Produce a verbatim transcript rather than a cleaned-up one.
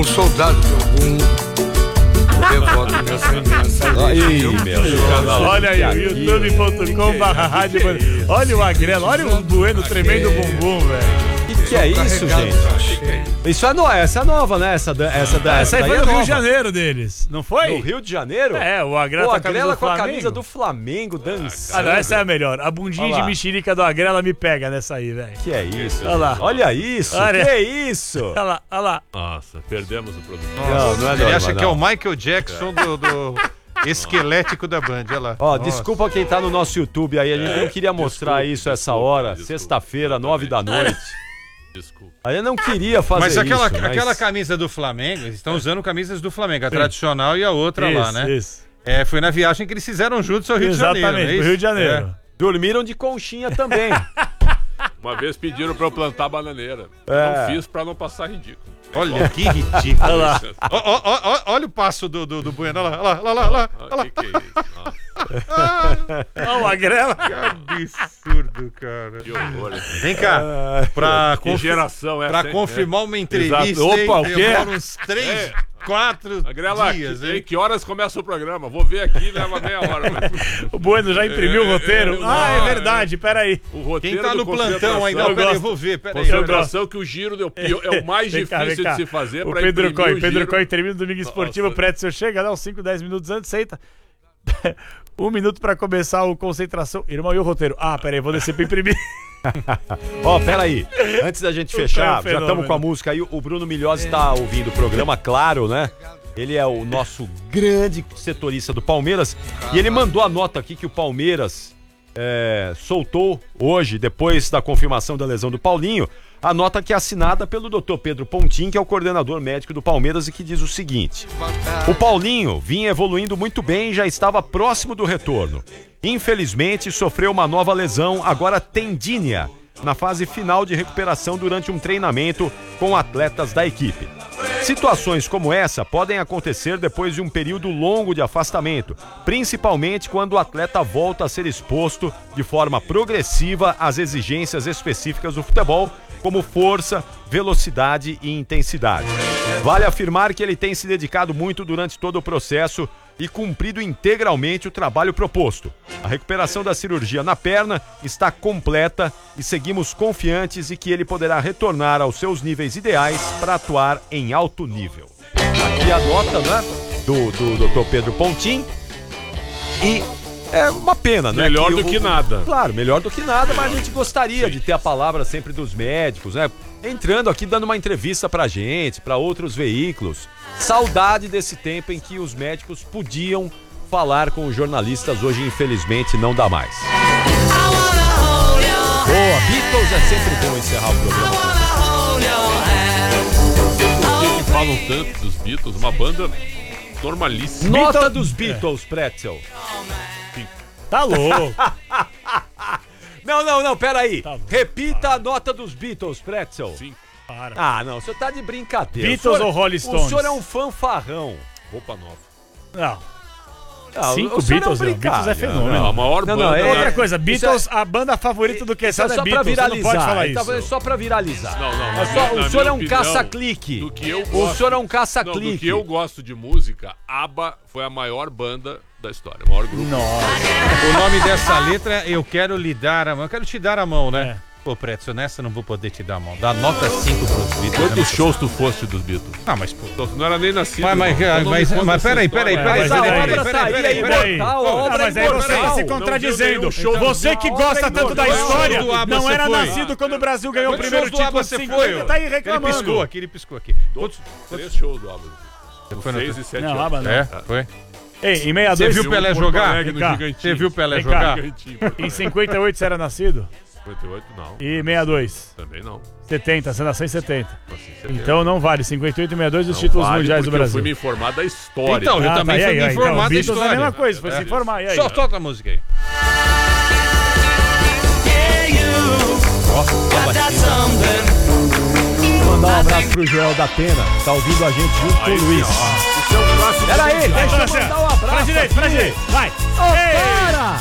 sou soldado de algum. Devoto nessa Aí, meu. Olha aí, youtube ponto com barra rádio. Olha o Agrela, olha o Bueno tremendo bumbum, velho. Que que é isso, gente? Isso é nova, essa é nova, né? Essa, da- essa, da, Essa aí daí foi é no Rio nova. de Janeiro deles, não foi? No Rio de Janeiro? É, o Agrela Pô, com a a camisa Agrela do com a Flamengo. camisa do Flamengo dançando. Ah, não, essa é a melhor. A bundinha Olha de lá. mexerica do Agrela me pega nessa aí, velho. Que é isso? Olha lá. Olha isso, Olha. que é isso? Olha lá, olha lá. Nossa, perdemos o produto. Não, não é Ele normal, acha que é não. o Michael Jackson do, do esquelético da Band, olha lá. Ó, Nossa. desculpa quem tá no nosso YouTube aí, a gente não queria mostrar desculpa, isso essa desculpa, hora, desculpa. sexta-feira, nove da noite. Desculpa. Aí eu não queria fazer Mas aquela, isso. mas- aquela camisa do Flamengo, eles estão usando camisas do Flamengo, a tradicional e a outra lá, Isso, né? isso. É, foi na viagem que eles fizeram juntos ao Rio Exatamente, de Janeiro, pro né? Rio de Janeiro. Dormiram de conchinha também. Uma vez pediram pra eu plantar bananeira. Eu É. não fiz pra não passar ridículo. Olha que ridículo. Olha lá. Ó, ó, ó, ó, olha o passo do, do, do Bueno, olha lá, olha lá, olha lá, olha lá. Ah, que que é isso? Nossa, Olha o Agrela. Que absurdo, cara. que horror. Vem cá, pra, Que confi- geração é pra essa, hein? confirmar uma entrevista, Exato. Opa, hein, o quê? demora uns três, É. quatro Agrela, dias, que, hein? que horas começa o programa? Vou ver aqui, leva meia hora. O Bueno já imprimiu o É, roteiro. é, Ah, é é. verdade, peraí. O roteiro Quem tá do no plantão concentração- ainda, Eu peraí, eu gosto. vou ver, peraí. Concentração que o giro deu, é o mais Vem cá, difícil vem cá. de se fazer O pra Pedro imprimir Coy, o Pedro giro. Coy termina o Domingo Esportivo, Nossa. o Pretzel chega, dá uns cinco, dez minutos antes, senta. Um minuto pra começar o concentração. Irmão, e o roteiro? Ah, peraí, vou descer pra imprimir. Ó, peraí. Antes da gente cara é fechar, um já estamos fenômeno. com a música aí. O Bruno Milhozzi tá ouvindo o programa, claro, né? Ele é o nosso grande setorista do Palmeiras. E ele mandou a nota aqui que o Palmeiras é, soltou hoje, depois da confirmação da lesão do Paulinho, a nota que é assinada pelo doutor Pedro Pontin, que é o coordenador médico do Palmeiras, e que diz o seguinte: o Paulinho vinha evoluindo muito bem e já estava próximo do retorno. Infelizmente, sofreu uma nova lesão, agora tendínea, na fase final de recuperação durante um treinamento com atletas da equipe. Situações como essa podem acontecer depois de um período longo de afastamento, principalmente quando o atleta volta a ser exposto de forma progressiva às exigências específicas do futebol, como força, velocidade e intensidade. Vale afirmar que ele tem se dedicado muito durante todo o processo e cumprido integralmente o trabalho proposto. A recuperação da cirurgia na perna está completa e seguimos confiantes de que ele poderá retornar aos seus níveis ideais para atuar em alto nível. Aqui a nota, né, do, do doutor Pedro Pontin. E é uma pena, né? Melhor do o- que nada. Claro, melhor do que nada, mas a gente gostaria de ter a palavra sempre dos médicos, né? Entrando aqui, dando uma entrevista pra gente, pra outros veículos. Saudade desse tempo em que os médicos podiam falar com os jornalistas. Hoje, infelizmente, não dá mais. Boa, Beatles é sempre bom encerrar o programa. Por que que falam tanto dos Beatles? Uma banda normalíssima. Nota Beatles- dos Beatles, Pretzel. Tá louco. Não, não, não, peraí. Tá bom. Repita a nota dos Beatles, Pretzel. Sim. Para. Ah, não, o senhor tá de brincadeira. Beatles O senhor- ou Rolling O Stones? senhor é um fanfarrão. Roupa nova. Não. Ah, Cinco o senhor Beatles, é um não. Beatles é brincalhão. fenômeno. Não, a maior Não, banda. não, é- Outra coisa, Isso Beatles, a banda favorita do que Isso é é só pra Beatles. Você viralizar. não pode falar Ele tá isso. falando só pra viralizar. Não, não, É na só- minha- o na senhor minha é um opinião, caça-clique. do que eu O gosto- senhor é um Não, do caça-clique. que eu gosto de música, ABBA foi a maior banda da história, o maior grupo. O nome dessa letra é Eu Quero Lhe Dar a Mão. Eu quero te dar a mão, né? É. Pô, Pretzel, nessa eu não vou poder te dar a mão. Dá nota cinco pros Beatles. Quantos shows tu foste dos Beatles? Ah, mas pô. Então, tu não era nem nascido. Mas, mas, irmão. Então não mas, me conta mas essa peraí, história. peraí, É, peraí, mas peraí, ele- peraí, a obra peraí, tá aí, peraí, é peraí. imortal, a Ah, obra mas aí você imortal. se Não contradizendo. viu nenhum show do Você que Beatles. gosta tanto da Quantos história, shows do ABBA não você era foi? nascido quando o Brasil ganhou o Quantos primeiro shows do título ABBA de você cinquenta, foi? tá aí Ele reclamando. piscou aqui, ele piscou aqui. Todos, Quantos- três shows do ABBA. Com foi no- seis e sete Não, anos. ABBA não. É, foi. Ei, em Você sessenta e dois... viu o Pelé Um em Porto jogar? Alegre, no Vem cá. Gigantinho. Você viu o Pelé Vem cá. jogar? Gigantinho. Em cinquenta e oito você era nascido? cinquenta e oito, não. E sessenta e dois? Também não. setenta, você nasceu em setenta. Assim, setenta. Então não vale. cinquenta e oito e sessenta e dois os Não títulos vale, mundiais do porque Brasil. Eu fui me informar da história. Então, eu Ah, também tá, fui e me aí, informar então, da Beatles é a história. mesma coisa, foi É. se informar. E aí? Só solta a música aí. Mandar um abraço pro Joel da Pena, tá ouvindo a gente junto com o Luiz. Isso é um clássico. Pera aí, deixa eu Pra mandar um abraço direita, pra aqui. direita, vai. Ô, Ei! para!